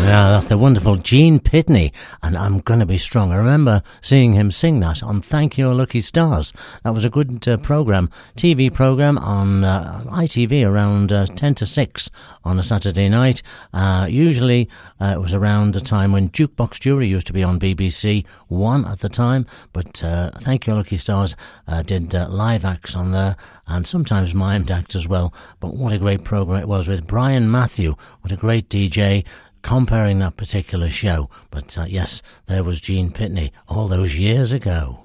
Yeah, that's the wonderful Gene Pitney, and I'm Gonna Be Strong. I remember seeing him sing that on Thank Your Lucky Stars. That was a good TV programme on ITV around 10 to 6 on a Saturday night. Usually it was around the time when Jukebox Jury used to be on BBC One at the time, but Thank Your Lucky Stars did live acts on there, and sometimes mimed acts as well. But what a great programme it was with Brian Matthew. What a great DJ, comparing that particular show. But yes, there was Gene Pitney all those years ago.